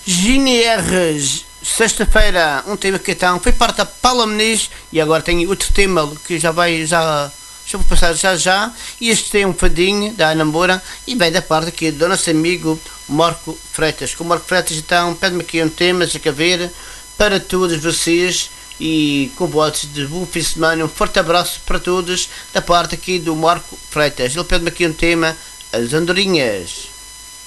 GNR, sexta-feira, um tema que então foi parte da Paula Muniz e agora tem outro tema que já vou passar já. E este tem um fadinho da Ana Moura e bem da parte aqui do nosso amigo Marco Freitas. Com o Marco Freitas então pede-me aqui um tema, já quer ver, para todos vocês e com votos de bom fim de semana. Um forte abraço para todos da parte aqui do Marco Freitas. Ele pede-me aqui um tema, As Andorinhas.